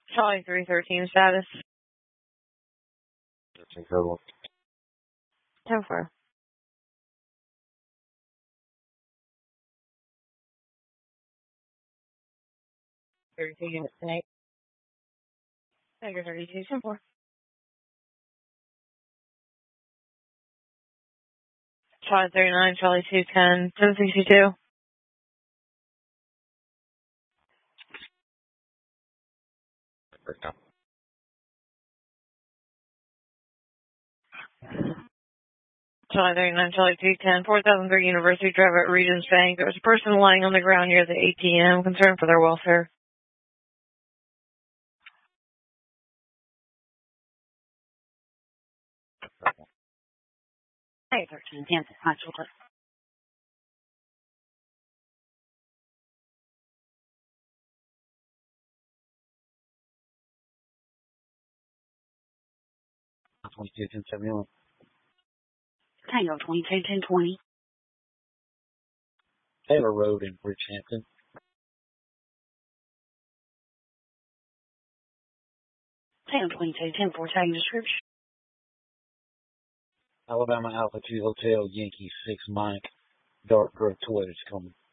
Charlie 313 status. That's incredible. 10-4. Thirty-two units tonight. Tiger 32, 10-4. Charlie 39, Charlie 210, 1062. Breakdown. Charlie 39, Charlie 210, 4003 University Drive at Regents Bank. There was a person lying on the ground near the ATM, concerned for their welfare. Hey, 13, Hampton, High School. $22, 1071. Tango 22, 1020. Taylor Road in Bridgehampton. Tango 22, 10-4, tagging description. Alabama Alpha 2 Hotel, Yankee 6 Mike. Dark gray Toyota's coming.